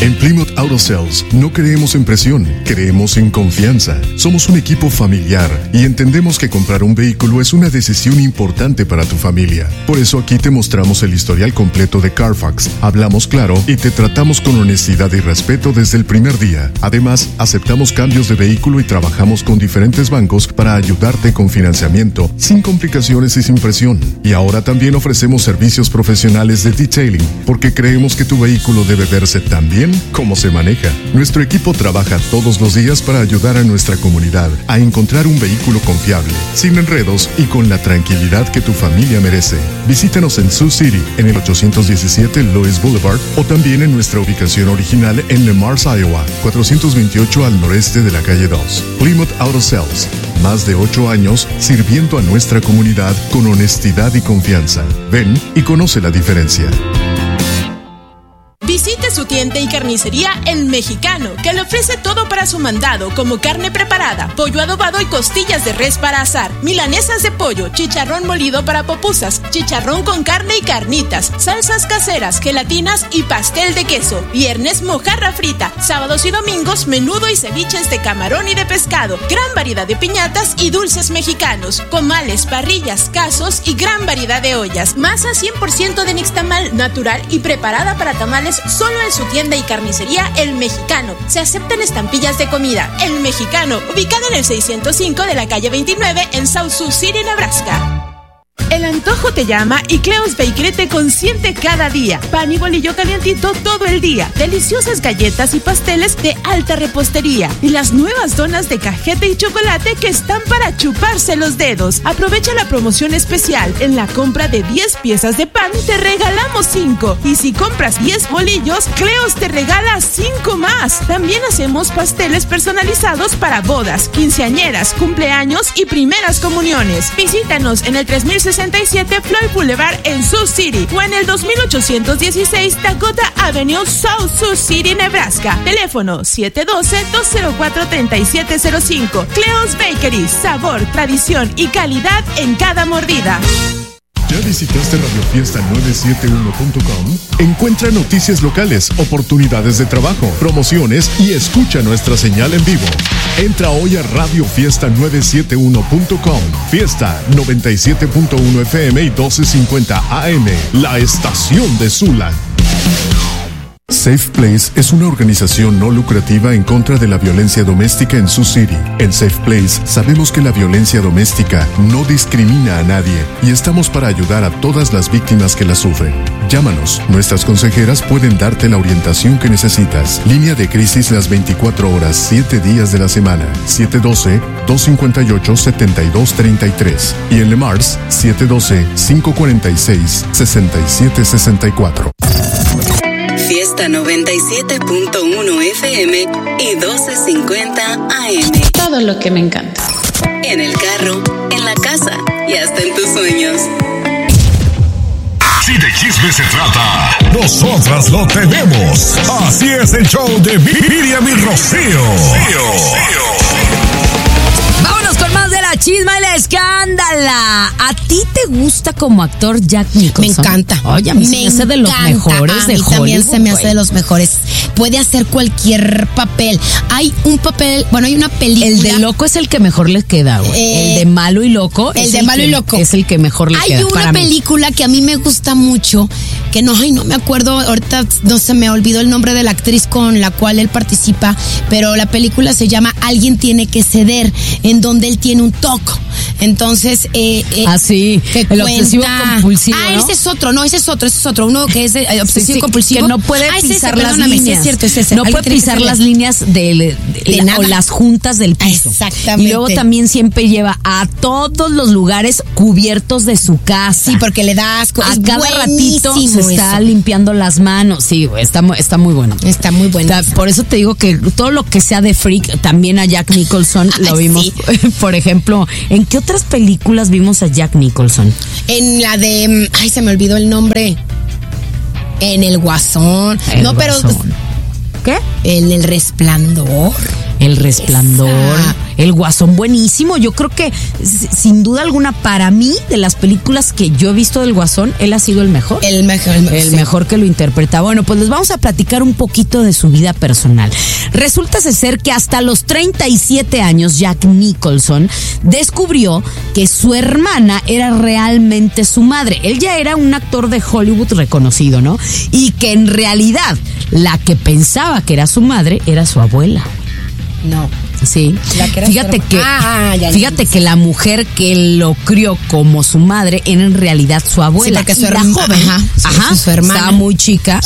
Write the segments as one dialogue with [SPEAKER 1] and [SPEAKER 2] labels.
[SPEAKER 1] En Plymouth Auto Sales no creemos en presión, creemos en confianza. Somos un equipo familiar y entendemos que comprar un vehículo es una decisión importante para tu familia. Por eso aquí te mostramos el historial completo de Carfax, hablamos claro y te tratamos con honestidad y respeto desde el primer día. Además, aceptamos cambios de vehículo y trabajamos con diferentes bancos para ayudarte con financiamiento, sin complicaciones y sin presión. Y ahora también ofrecemos servicios profesionales de detailing, porque creemos que tu vehículo debe verse tan bien como se maneja. Nuestro equipo trabaja todos los días para ayudar a nuestra comunidad a encontrar un vehículo confiable, sin enredos y con la tranquilidad que tu familia merece. Visítanos en Sioux City, en el 817 Lewis Boulevard, o también en nuestra ubicación original en Le Mars, Iowa, 428 al noreste de la calle 2. Plymouth Auto Sales. Más de 8 años sirviendo a nuestra comunidad con honestidad y confianza. Ven y conoce la diferencia.
[SPEAKER 2] Visite su tienda y carnicería El Mexicano, que le ofrece todo para su mandado, como carne preparada, pollo adobado y costillas de res para asar, milanesas de pollo, chicharrón molido para pupusas, chicharrón con carne y carnitas, salsas caseras, gelatinas y pastel de queso. Viernes, mojarra frita. Sábados y domingos, menudo y ceviches de camarón y de pescado. Gran variedad de piñatas y dulces mexicanos, comales, parrillas, casos y gran variedad de ollas. Masa 100% de nixtamal, natural y preparada para tamales, solo en su tienda y carnicería El Mexicano. Se aceptan estampillas de comida. El Mexicano, ubicado en el 605 de la calle 29 en South Sioux City, Nebraska. El antojo te llama y Cleo's Bakery te consiente cada día. Pan y bolillo calientito todo el día. Deliciosas galletas y pasteles de alta repostería. Y las nuevas donas de cajeta y chocolate que están para chuparse los dedos. Aprovecha la promoción especial. En la compra de 10 piezas de pan te regalamos 5. Y si compras 10 bolillos, Cleo's te regala 5 más. También hacemos pasteles personalizados para bodas, quinceañeras, cumpleaños y primeras comuniones. Visítanos en el 3067 Floyd Boulevard en Sioux City o en el 2816 Dakota Avenue, South Sioux City, Nebraska. Teléfono 712-204-3705. Cleo's Bakery, sabor, tradición y calidad en cada mordida.
[SPEAKER 1] ¿Ya visitaste radiofiesta971.com? Encuentra noticias locales, oportunidades de trabajo, promociones y escucha nuestra señal en vivo. Entra hoy a radiofiesta971.com. Fiesta 97.1 FM y 1250 AM, la estación de Sula. Safe Place es una organización no lucrativa en contra de la violencia doméstica en Sioux City. En Safe Place sabemos que la violencia doméstica no discrimina a nadie y estamos para ayudar a todas las víctimas que la sufren. Llámanos, nuestras consejeras pueden darte la orientación que necesitas. Línea de crisis las 24 horas, 7 días de la semana. 712-258-7233. Y en Le Mars, 712-546-6764.
[SPEAKER 3] Fiesta 97.1 FM y 1250 AM.
[SPEAKER 4] Todo lo que me encanta.
[SPEAKER 3] En el carro, en la casa y hasta en tus sueños.
[SPEAKER 5] Si de chisme se trata, nosotras lo tenemos. Así es el show de Miriam y Rocío.
[SPEAKER 6] Vámonos con más de la chisma y la escándala. ¿A ti te gusta como actor Jack Nicholson?
[SPEAKER 7] Me encanta.
[SPEAKER 6] Oye, a mí se me hace de los mejores de Hollywood.
[SPEAKER 7] También se me hace de los mejores. Puede hacer cualquier papel. Hay un papel, bueno, hay una película.
[SPEAKER 6] El de loco es el que mejor le queda, güey. El de malo y loco.
[SPEAKER 7] El de malo y loco.
[SPEAKER 6] Es el que mejor le queda.
[SPEAKER 7] Hay una película que a mí me gusta mucho, que no me acuerdo, ahorita no se me olvidó el nombre de la actriz con la cual él participa, pero la película se llama Alguien tiene que ceder, en donde él tiene un TOC. Entonces,
[SPEAKER 6] así, el obsesivo compulsivo, ¿no?
[SPEAKER 7] Ese es otro, uno que es obsesivo compulsivo.
[SPEAKER 6] Que no puede pisar las líneas.
[SPEAKER 7] Sí, es cierto, es ese.
[SPEAKER 6] No puede pisar las líneas o las juntas del piso.
[SPEAKER 7] Exactamente.
[SPEAKER 6] Y luego también siempre lleva a todos los lugares cubiertos de su casa.
[SPEAKER 7] Sí, porque le da asco.
[SPEAKER 6] A cada ratito se está limpiando las manos. Sí, güey, está muy bueno.
[SPEAKER 7] Está muy bueno.
[SPEAKER 6] Por eso te digo que todo lo que sea de freak, también a Jack Nicholson lo vimos. Sí. Por ejemplo, ¿en qué otras películas vimos a Jack Nicholson?
[SPEAKER 7] En la de... se me olvidó el nombre. En El Guasón.
[SPEAKER 6] Guasón. qué?
[SPEAKER 7] En El Resplandor.
[SPEAKER 6] El Resplandor, El Guasón, buenísimo. Yo creo que sin duda alguna para mí, de las películas que yo he visto del Guasón, él ha sido el mejor. El mejor que lo interpreta. Bueno, pues les vamos a platicar un poquito de su vida personal. Resulta ser que hasta los 37 años Jack Nicholson descubrió que su hermana era realmente su madre. Él ya era un actor de Hollywood reconocido, ¿no? Y que en realidad la que pensaba que era su madre era su abuela.
[SPEAKER 7] No.
[SPEAKER 6] Sí. Fíjate que la mujer que lo crió como su madre era en realidad su abuela.
[SPEAKER 7] Sí, porque
[SPEAKER 6] su hermana estaba muy chica.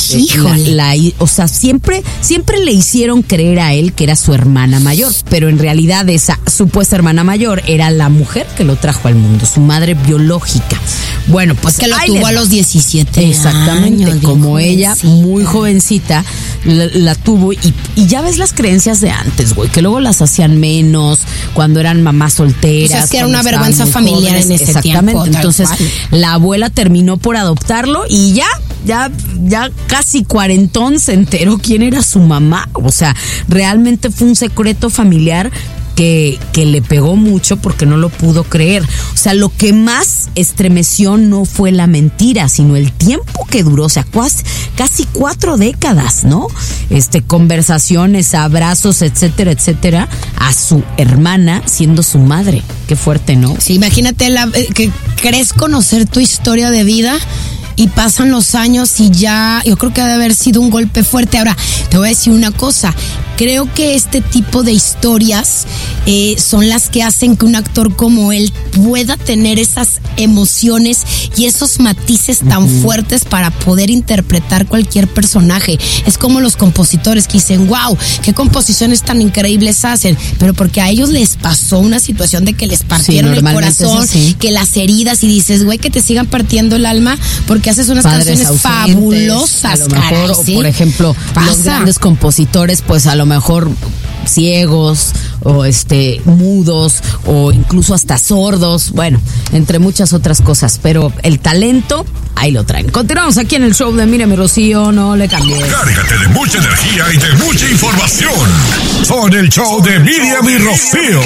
[SPEAKER 6] O sea, siempre le hicieron creer a él que era su hermana mayor, pero en realidad esa supuesta hermana mayor era la mujer que lo trajo al mundo, su madre biológica. Bueno, pues
[SPEAKER 7] que lo tuvo a los 17 años.
[SPEAKER 6] Exactamente, como ella, muy jovencita, la tuvo y ya ves las creencias de antes, güey, que luego las hacían menos cuando eran mamás solteras.
[SPEAKER 7] O sea, es que era una vergüenza familiar en ese tiempo.
[SPEAKER 6] Exactamente, entonces la abuela terminó por adoptarlo y ya casi cuarentón se enteró quién era su mamá. O sea, realmente fue un secreto familiar que le pegó mucho porque no lo pudo creer. O sea, lo que más estremeció no fue la mentira, sino el tiempo que duró. O sea, casi 4 décadas, ¿no? Conversaciones, abrazos, etcétera, etcétera, a su hermana siendo su madre. Qué fuerte, ¿no?
[SPEAKER 7] Sí, imagínate que crees conocer tu historia de vida y pasan los años y ya, yo creo que ha de haber sido un golpe fuerte. Ahora, te voy a decir una cosa. Creo que este tipo de historias son las que hacen que un actor como él pueda tener esas emociones y esos matices tan fuertes para poder interpretar cualquier personaje. Es como los compositores que dicen, wow, qué composiciones tan increíbles hacen, pero porque a ellos les pasó una situación de que les partieron el corazón, que las heridas, y dices, güey, que te sigan partiendo el alma porque haces unas canciones fabulosas.
[SPEAKER 6] A lo mejor, o por ejemplo, los grandes compositores, pues a lo mejor ciegos o mudos o incluso hasta sordos, bueno, entre muchas otras cosas, pero el talento ahí lo traen. Continuamos aquí en el show de Miriam y Rocío, no le cambies.
[SPEAKER 5] Cárgate de mucha energía y de mucha información con el show de Miriam y Rocío.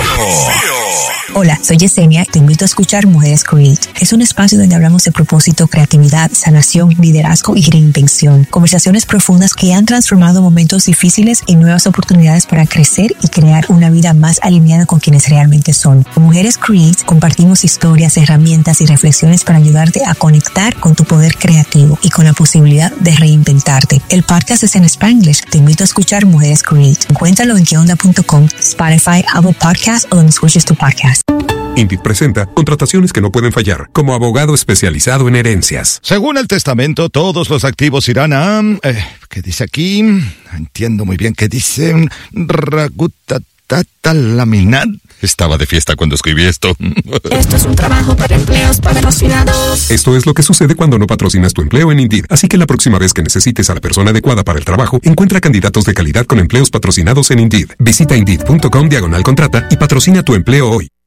[SPEAKER 4] Hola, soy Yesenia y te invito a escuchar Mujeres Create. Es un espacio donde hablamos de propósito, creatividad, sanación, liderazgo y reinvención. Conversaciones profundas que han transformado momentos difíciles en nuevas oportunidades para crecer y crear una vida más alineada con quienes realmente son. Con Mujeres Create compartimos historias, herramientas y reflexiones para ayudarte a conectar con tu poder creativo y con la posibilidad de reinventarte. El podcast es en Spanglish. Te invito a escuchar Mujeres Create. Encuéntralo en queonda.com, Spotify, Apple Podcasts o donde escuches tu podcast.
[SPEAKER 8] Indeed presenta contrataciones que no pueden fallar como abogado especializado en herencias.
[SPEAKER 9] Según el testamento, todos los activos irán a... ¿qué dice aquí? Entiendo muy bien qué dice. Laminar. Estaba de fiesta cuando escribí esto.
[SPEAKER 10] Esto es un trabajo para empleos patrocinados.
[SPEAKER 8] Esto es lo que sucede cuando no patrocinas tu empleo en Indeed. Así que la próxima vez que necesites a la persona adecuada para el trabajo, encuentra candidatos de calidad con empleos patrocinados en Indeed. Visita Indeed.com/contrata y patrocina tu empleo hoy.